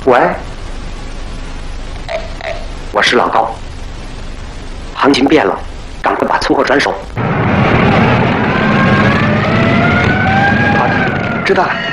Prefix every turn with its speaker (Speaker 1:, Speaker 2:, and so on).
Speaker 1: 喂，我是老高。行情变了，赶快把存货转手。好的，知道了。